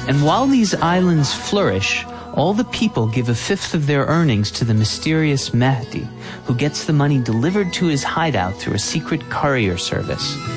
And while these islands flourish, all the people give a fifth of their earnings to the mysterious Mehdi, who gets the money delivered to his hideout through a secret courier service.